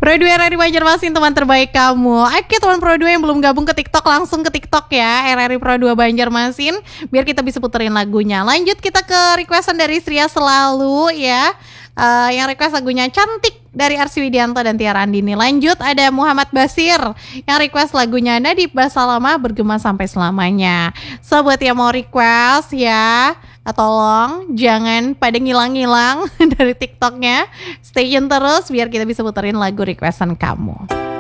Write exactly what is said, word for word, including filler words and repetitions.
Pro dua R R I Banjarmasin, teman terbaik kamu. Oke teman Pro dua yang belum gabung ke TikTok, langsung ke TikTok ya, R R I Pro dua Banjarmasin, biar kita bisa puterin lagunya. Lanjut kita ke requestan dari Sria Selalu ya, uh, yang request lagunya Cantik dari Arsy Widianto dan Tiara Andini. Lanjut ada Muhammad Basir yang request lagunya Nadib Basalama, Bergema Sampai Selamanya. So buat yang mau request ya, tolong jangan pada ngilang-ngilang dari TikToknya. Stay tune terus biar kita bisa puterin lagu requestan kamu.